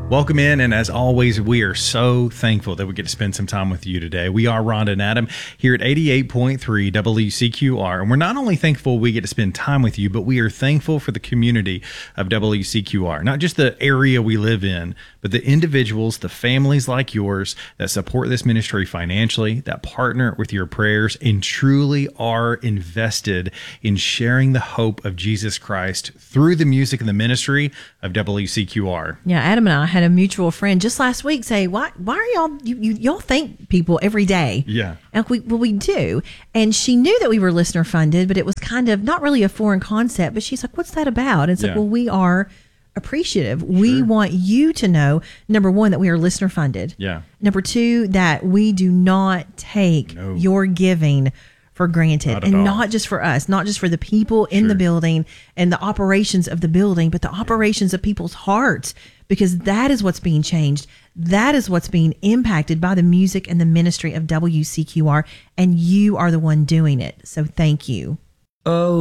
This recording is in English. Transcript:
Welcome in, and as always, we are so thankful that we get to spend some time with you today. We are Rhonda and Adam here at 88.3 WCQR, and we're not only thankful we get to spend time with you, but we are thankful for the community of WCQR, not just the area we live in, but the individuals, the families like yours that support this ministry financially, that partner with your prayers, and truly are invested in sharing the hope of Jesus Christ through the music and the ministry of WCQR. Yeah, Adam and I had a mutual friend just last week say, why are y'all, y'all thank people every day? Yeah. And we do. And she knew that we were listener funded, but it was kind of not really a foreign concept, but she's like, what's that about? And it's like, well, we are appreciative. Sure. We want you to know, number one, that we are listener funded. Yeah. Number two, that we do not take your giving for granted, and not just for us, not just for the people in the building and the operations of the building, but the operations of people's hearts, because that is what's being changed. That is what's being impacted by the music and the ministry of WCQR, and you are the one doing it. So thank you. Oh.